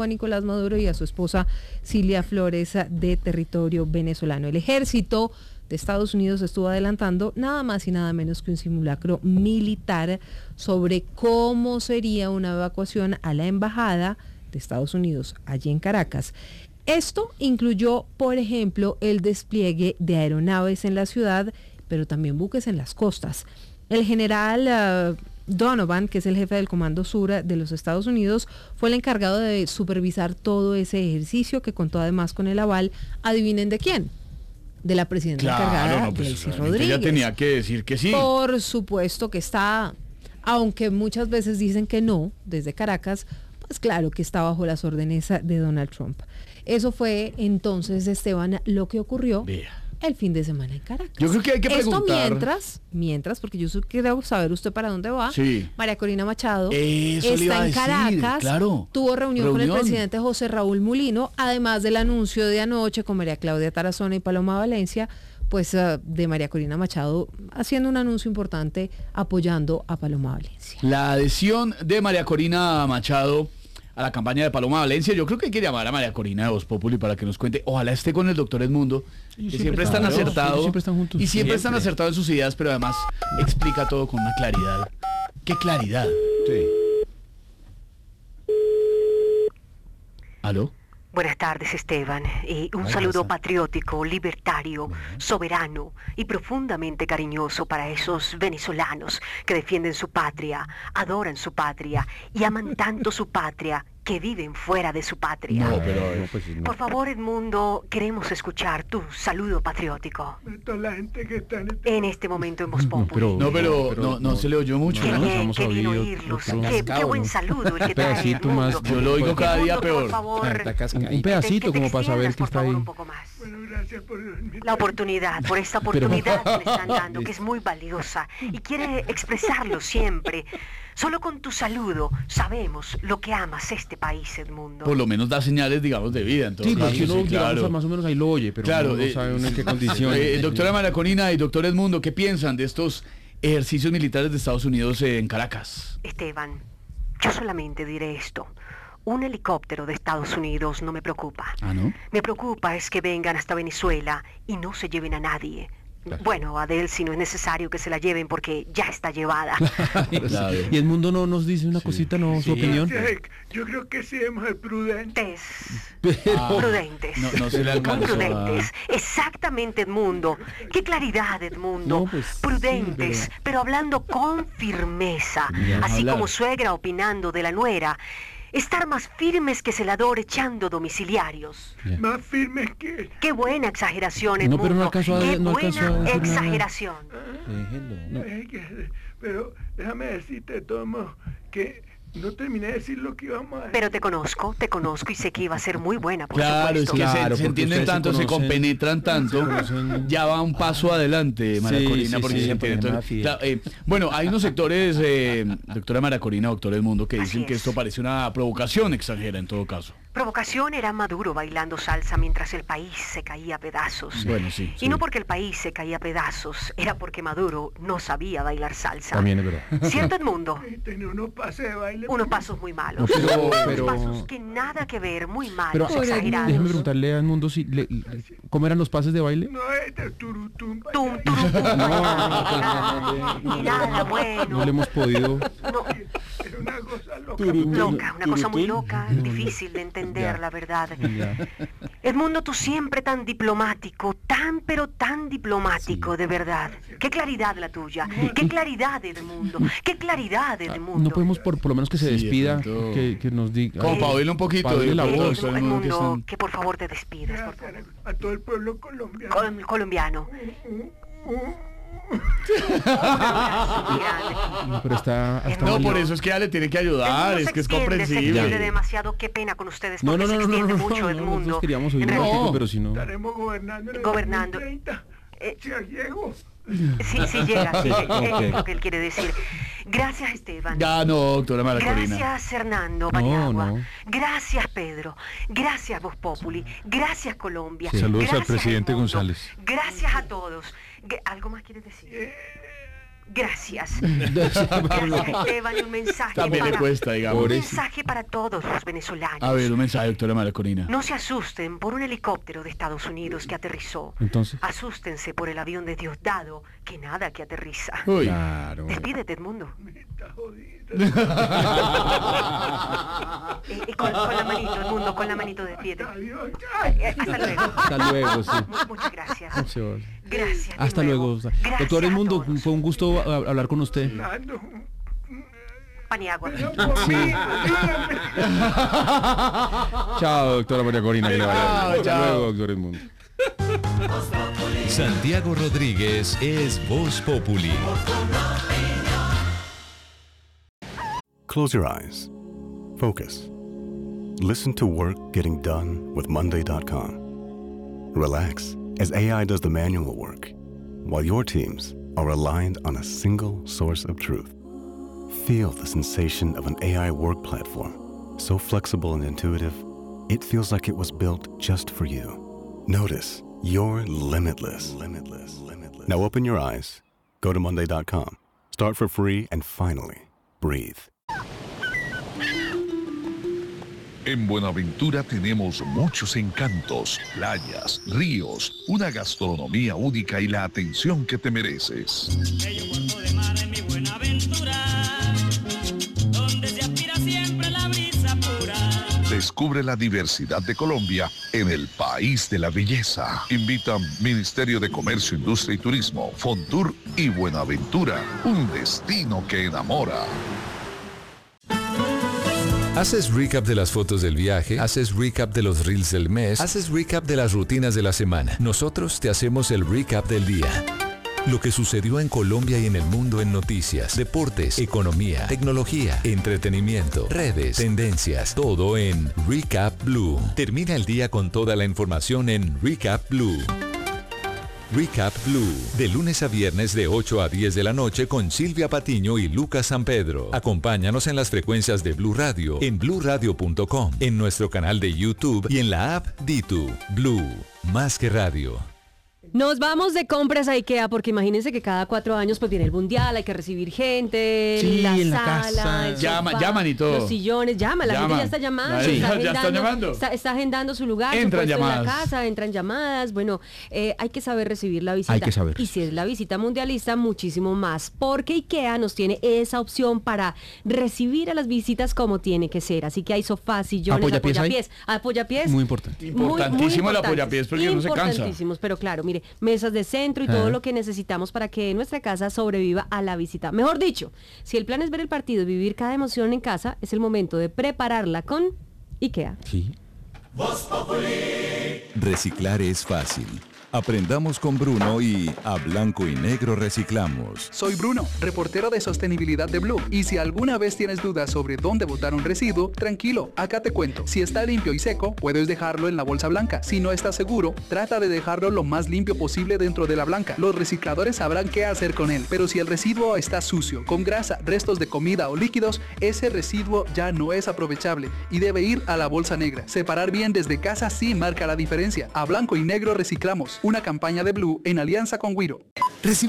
a Nicolás Maduro y a su esposa Cilia Flores de territorio venezolano. El ejército de Estados Unidos estuvo adelantando nada más y nada menos que un simulacro militar sobre cómo sería una evacuación a la embajada de Estados Unidos allí en Caracas. Esto incluyó, por ejemplo, el despliegue de aeronaves en la ciudad, pero también buques en las costas. El general Donovan, que es el jefe del Comando Sur de los Estados Unidos, fue el encargado de supervisar todo ese ejercicio, que contó además con el aval, adivinen de quién, de la presidenta encargada, Delcy Rodríguez. Ella tenía que decir que sí. Por supuesto que está, aunque muchas veces dicen que no, desde Caracas, pues claro que está bajo las órdenes de Donald Trump. Eso fue entonces, Esteban, lo que ocurrió el fin de semana en Caracas. Yo creo que hay que preguntar. Esto mientras, porque yo quiero saber usted para dónde va. Sí. María Corina Machado está en Caracas, claro. Tuvo reunión con el presidente José Raúl Mulino, además del anuncio de anoche con María Claudia Tarazona y Paloma Valencia, pues de María Corina Machado haciendo un anuncio importante apoyando a Paloma Valencia. La adhesión de María Corina Machado a la campaña de Paloma Valencia. Yo creo que hay que llamar a María Corina de Voz Populi para que nos cuente. Ojalá esté con el doctor Edmundo, que siempre están acertados. Siempre están juntos. Y siempre están acertados en sus ideas, pero además explica todo con una claridad. ¡Qué claridad! Sí. ¿Aló? Buenas tardes, Esteban. Un saludo patriótico, libertario, soberano y profundamente cariñoso para esos venezolanos que defienden su patria, adoran su patria y aman tanto su patria que viven fuera de su patria. Por favor, Edmundo, queremos escuchar tu saludo patriótico. La gente que está en este momento en Voz Populi. No se le oyó mucho, Qué ¿no? bien, qué bien oírlos. Qué buen saludo el que trae Edmundo. Yo lo oigo cada día peor. Por favor, un pedacito como para saber que está ahí. un poco más. Bueno, gracias por la oportunidad, por esta oportunidad que le están dando, que es muy valiosa y quiere expresarlo siempre. Solo con tu saludo sabemos lo que amas este país, Edmundo. Por lo menos da señales, digamos, de vida. En todo Sí, caso, porque uno claro. más o menos ahí lo oye, pero claro, no sabe uno en qué condiciones. Doctora María Corina y doctor Edmundo, ¿qué piensan de estos ejercicios militares de Estados Unidos en Caracas? Esteban, yo solamente diré esto. Un helicóptero de Estados Unidos no me preocupa. ¿Ah, no? Me preocupa es que vengan hasta Venezuela y no se lleven a nadie. Claro. Bueno, a Delcy no es necesario que se la lleven porque ya está llevada. Claro. Y Edmundo no nos dice una cosita, ¿no? Su opinión. Yo creo que sí debemos ser prudentes. Prudentes. No se le alcanzó. Muy prudentes. Exactamente, Edmundo. Qué claridad, Edmundo. No, pues, prudentes, sí, pero hablando con firmeza. Así como suegra opinando de la nuera. Estar más firmes que celador echando domiciliarios. Más firmes que... Qué buena exageración, Edmundo. No, pero no alcanzó a Qué buena decir exageración. Pero déjame decirte de todos modos que no terminé de decir lo que íbamos a decir. Pero te conozco y sé que iba a ser muy buena, por claro, supuesto. Es que se entienden tanto, se compenetran tanto, ya va un paso adelante, María Corina, porque se entiende. Bueno, hay unos sectores, doctora María Corina, doctor Edmundo, que dicen que esto parece una provocación extranjera en todo caso. Provocación era Maduro bailando salsa mientras el país se caía a pedazos. Bueno, sí. Y no porque el país se caía a pedazos, era porque Maduro no sabía bailar salsa. También es verdad. ¿Cierto, Edmundo? Tenía unos pases de baile. Unos pasos muy malos. Pero unos pasos que nada que ver, muy malos, exagerados. Déjeme preguntarle a Edmundo si ¿cómo eran los pases de baile? No, turutum. Ni nada bueno. No le hemos podido. No. Era una cosa loca. Una cosa muy loca, difícil de entender, la verdad. Edmundo, tú siempre tan diplomático, pero tan diplomático, de verdad. Qué claridad la tuya, qué claridad, Edmundo, qué claridad, Edmundo. No podemos por lo menos que se despida, que nos diga. Como para oírle un poquito de la voz. Edmundo, que por favor te despidas, por favor. A todo el pueblo colombiano. Colombiano. Pero está no, por eso es que ya le tiene que ayudar, es que es comprensible. Se extiende demasiado, qué pena con ustedes porque se extiende mucho el mundo. Nosotros queríamos oír un poquito, pero si no. Estaremos gobernando en el 2030. Llego. Sí llega, es lo que él quiere decir. Gracias, Esteban. Ya no, doctora María Corina. Gracias, Hernando Paniagua. Gracias, Pedro. Gracias, Voz Populi. Gracias, Colombia. Saludos gracias, al presidente Edmundo. González. Gracias a todos. ¿Algo más quieres decir? Gracias. Gracias, Esteban, y un mensaje también le cuesta, digamos. Un mensaje para todos los venezolanos. A ver, un mensaje, doctora Mara Corina. No se asusten por un helicóptero de Estados Unidos que aterrizó. Entonces. Asústense por el avión de Diosdado, que nada que aterriza. Uy. Claro. Despídete, Edmundo. Está jodido. Con la manito, Edmundo, con la manito despídete. Adiós. Hasta luego. Hasta luego, sí. Muchas gracias. Sí. Gracias. de Hasta nuevo. luego. Gracias Doctor a Edmundo, todos. fue un gusto hablar con usted. Nando, Pan y agua. por mí, dígame. Chao, doctora María Corina. Que le vaya bien. Hasta Chao. luego, doctor Edmundo. Santiago Rodríguez es Voz Populi. Close your eyes. Focus. Listen to work getting done with Monday.com. Relax as AI does the manual work, while your teams are aligned on a single source of truth. Feel the sensation of an AI work platform, so flexible and intuitive, it feels like it was built just for you. Notice you're limitless. Now open your eyes, go to Monday.com, start for free, and finally, breathe. En Buenaventura tenemos muchos encantos, playas, ríos, una gastronomía única y la atención que te mereces. Bello cuerpo de mar en mi Buenaventura, donde se aspira siempre la brisa pura. Descubre la diversidad de Colombia en el país de la belleza. Invitan Ministerio de Comercio, Industria y Turismo, Fontur y Buenaventura, un destino que enamora. ¿Haces recap de las fotos del viaje? ¿Haces recap de los reels del mes? ¿Haces recap de las rutinas de la semana? Nosotros te hacemos el recap del día. Lo que sucedió en Colombia y en el mundo en noticias, deportes, economía, tecnología, entretenimiento, redes, tendencias, todo en Recap Blue. Termina el día con toda la información en Recap Blue. Recap Blue, de lunes a viernes de 8 a 10 de la noche con Silvia Patiño y Lucas San Pedro. Acompáñanos en las frecuencias de Blue Radio, en bluradio.com, en nuestro canal de YouTube y en la app Ditu. Blue, más que radio. Nos vamos de compras a IKEA porque imagínense que cada 4 años pues viene el mundial, hay que recibir gente, Sí, la en la sala, casa. el Llaman, sofá, llaman y todo. los sillones, la gente ya está llamando, Sí, está ya están llamando. Está agendando su lugar, Entran su puesto en la llamadas. casa, entran llamadas, bueno, hay que saber recibir la visita. Hay que saber. Y si es la visita mundialista, muchísimo más, porque IKEA nos tiene esa opción para recibir a las visitas como tiene que ser, así que hay sofás, sillones, apoyapiés. Muy importante. Importantísimo el apoyapiés porque uno se cansa. Importantísimos, pero claro, mire, mesas de centro y todo lo que necesitamos para que nuestra casa sobreviva a la visita. Mejor dicho, si el plan es ver el partido y vivir cada emoción en casa, es el momento de prepararla con IKEA. Sí. Reciclar es fácil. Aprendamos con Bruno y a blanco y negro reciclamos. Soy Bruno, reportero de sostenibilidad de Blue. Y si alguna vez tienes dudas sobre dónde botar un residuo, tranquilo, acá te cuento. Si está limpio y seco, puedes dejarlo en la bolsa blanca. Si no estás seguro, trata de dejarlo lo más limpio posible dentro de la blanca. Los recicladores sabrán qué hacer con él. Pero si el residuo está sucio, con grasa, restos de comida o líquidos, ese residuo ya no es aprovechable y debe ir a la bolsa negra. Separar bien desde casa sí marca la diferencia. A blanco y negro reciclamos. Una campaña de Blue en alianza con Wiro. Recibe